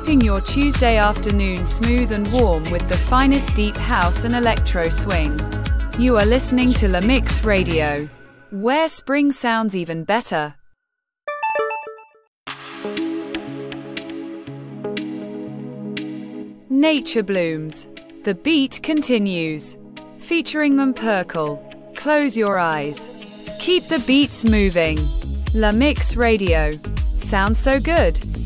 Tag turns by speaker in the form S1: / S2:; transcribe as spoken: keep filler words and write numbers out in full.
S1: keeping your Tuesday afternoon smooth and warm with the finest deep house and electro swing. You are listening to La Mix Radio, where spring sounds even better. Nature Blooms. The beat continues. Featuring Them Perkle. Close your eyes. Keep the beats moving. La Mix Radio. Sounds so good.